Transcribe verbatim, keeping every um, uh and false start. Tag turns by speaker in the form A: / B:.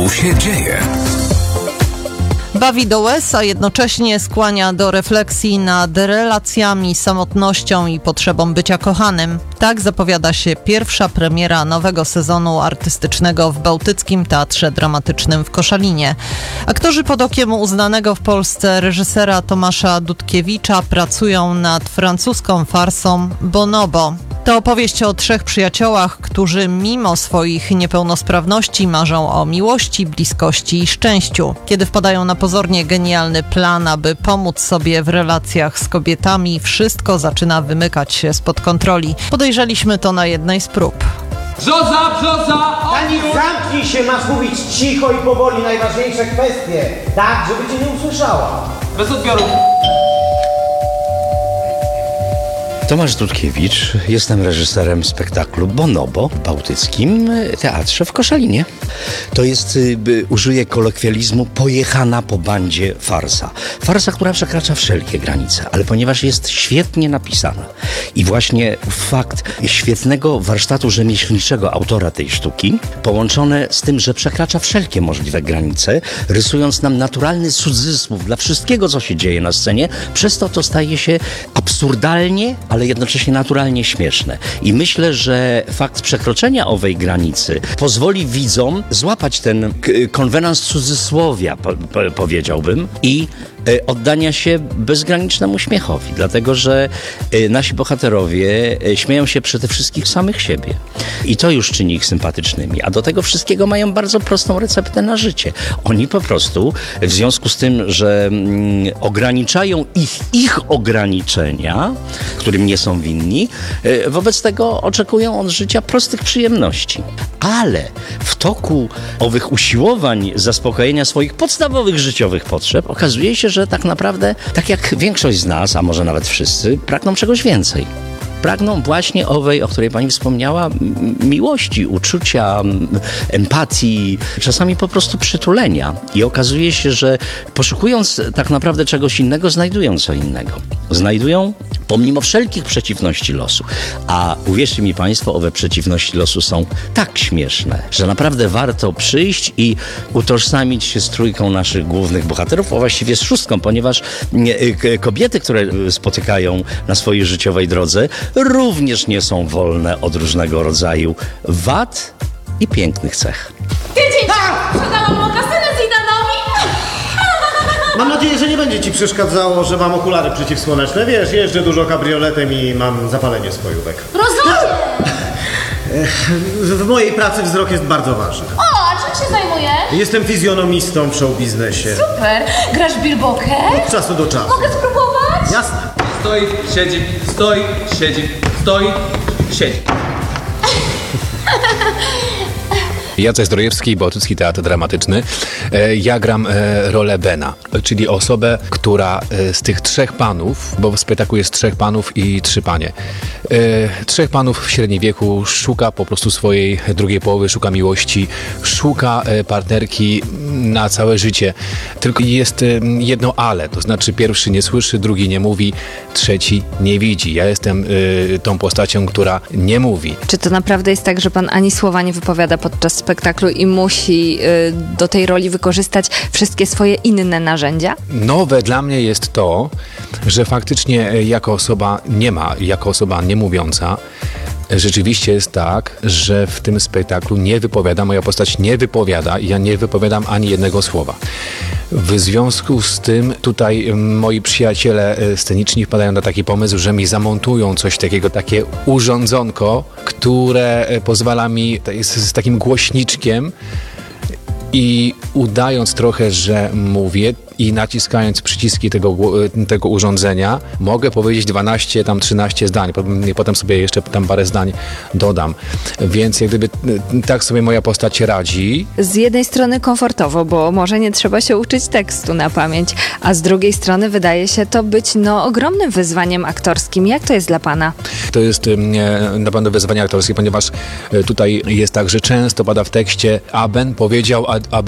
A: Tu się dzieje.
B: Bawi do łez, a jednocześnie skłania do refleksji nad relacjami, samotnością i potrzebą bycia kochanym. Tak zapowiada się pierwsza premiera nowego sezonu artystycznego w Bałtyckim Teatrze Dramatycznym w Koszalinie. Aktorzy pod okiem uznanego w Polsce reżysera Tomasza Dudkiewicza pracują nad francuską farsą Bonobo. To opowieść o trzech przyjaciołach, którzy mimo swoich niepełnosprawności marzą o miłości, bliskości i szczęściu. Kiedy wpadają na pozornie genialny plan, aby pomóc sobie w relacjach z kobietami, wszystko zaczyna wymykać się spod kontroli. Podejrzeliśmy to na jednej z prób.
C: Brzoza, brzoza!
D: Ani zamknij się, masz mówić cicho i powoli najważniejsze kwestie, tak, żeby cię nie usłyszała.
C: Bez odbioru.
E: Tomasz Dudkiewicz, jestem reżyserem spektaklu Bonobo w Bałtyckim Teatrze w Koszalinie. To jest, by, użyję kolokwializmu, pojechana po bandzie farsa. Farsa, która przekracza wszelkie granice, ale ponieważ jest świetnie napisana i właśnie fakt świetnego warsztatu rzemieślniczego autora tej sztuki, połączone z tym, że przekracza wszelkie możliwe granice, rysując nam naturalny cudzysłów dla wszystkiego, co się dzieje na scenie, przez to to staje się absurdalnie, ale jednocześnie naturalnie śmieszne. I myślę, że fakt przekroczenia owej granicy pozwoli widzom złapać ten k- konwenans cudzysłowia, po, po, powiedziałbym, i e, oddania się bezgranicznemu śmiechowi, dlatego że e, nasi bohaterowie e, śmieją się przede wszystkim samych siebie. I to już czyni ich sympatycznymi. A do tego wszystkiego mają bardzo prostą receptę na życie. Oni po prostu, w związku z tym, że mm, ograniczają ich, ich ograniczenia, którym nie są winni, e, wobec tego oczekują od życia prostych przyjemności. Ale w toku owych usiłowań zaspokojenia swoich podstawowych życiowych potrzeb okazuje się, że tak naprawdę, tak jak większość z nas, a może nawet wszyscy, pragną czegoś więcej. Pragną właśnie owej, o której pani wspomniała, miłości, uczucia, empatii, czasami po prostu przytulenia. I okazuje się, że poszukując tak naprawdę czegoś innego, znajdują co innego. Znajdują pomimo wszelkich przeciwności losu. A uwierzcie mi państwo, owe przeciwności losu są tak śmieszne, że naprawdę warto przyjść i utożsamić się z trójką naszych głównych bohaterów, a właściwie z szóstką, ponieważ kobiety, które spotykają na swojej życiowej drodze, również nie są wolne od różnego rodzaju wad i pięknych cech.
F: Tydzień sprzedałam mokasyny z Idanami.
D: Mam nadzieję, że nie będzie ci przeszkadzało, że mam okulary przeciwsłoneczne. Wiesz, jeżdżę dużo kabrioletem i mam zapalenie spojówek.
F: Rozumiem.
D: W mojej pracy wzrok jest bardzo ważny.
F: O, a czym się zajmujesz?
D: Jestem fizjonomistą w show biznesie.
F: Super. Grasz w bilbokę?
D: Od czasu do czasu.
F: Mogę spróbować?
D: Jasne.
C: Stoi, siedzi, stoi, siedzi, stoi, siedzi.
G: Jacek Zdrojewski, Bałtycki Teatr Dramatyczny. Ja gram rolę Bena, czyli osobę, która z tych trzech panów, bo w spektaklu jest trzech panów i trzy panie, trzech panów w średnim wieku szuka po prostu swojej drugiej połowy, szuka miłości, szuka partnerki na całe życie. Tylko jest jedno ale, to znaczy pierwszy nie słyszy, drugi nie mówi, trzeci nie widzi. Ja jestem tą postacią, która nie mówi.
H: Czy to naprawdę jest tak, że pan ani słowa nie wypowiada podczas spektaklu i musi y, do tej roli wykorzystać wszystkie swoje inne narzędzia?
G: Nowe dla mnie jest to, że faktycznie jako osoba nie ma, jako osoba niemówiąca, rzeczywiście jest tak, że w tym spektaklu nie wypowiada, moja postać nie wypowiada i ja nie wypowiadam ani jednego słowa. W związku z tym tutaj moi przyjaciele sceniczni wpadają na taki pomysł, że mi zamontują coś takiego, takie urządzonko, które pozwala mi, jest z takim głośniczkiem i udając trochę, że mówię i naciskając przyciski tego, tego urządzenia, mogę powiedzieć dwanaście, tam trzynaście zdań. Potem sobie jeszcze tam parę zdań dodam. Więc jak gdyby tak sobie moja postać radzi.
H: Z jednej strony komfortowo, bo może nie trzeba się uczyć tekstu na pamięć, a z drugiej strony wydaje się to być no, ogromnym wyzwaniem aktorskim. Jak to jest dla pana?
G: To jest na pewno wyzwanie aktorskie, ponieważ tutaj jest tak, że często pada w tekście, a Ben powiedział, a, a